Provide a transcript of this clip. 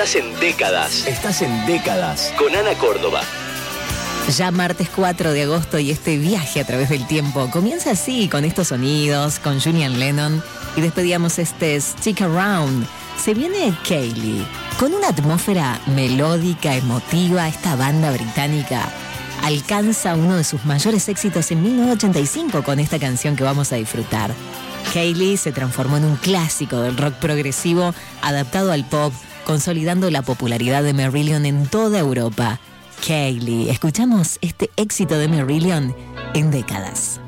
Estás en Décadas. Estás en Décadas. Con Ana Córdoba. Ya martes 4 de agosto y este viaje a través del tiempo comienza así, con estos sonidos, con Julian Lennon, y despedíamos este Stick Around. Se viene Kayleigh, con una atmósfera melódica, emotiva. Esta banda británica alcanza uno de sus mayores éxitos en 1985 con esta canción que vamos a disfrutar. Kayleigh se transformó en un clásico del rock progresivo adaptado al pop, consolidando la popularidad de Marillion en toda Europa. Kayleigh, escuchamos este éxito de Marillion en Décadas.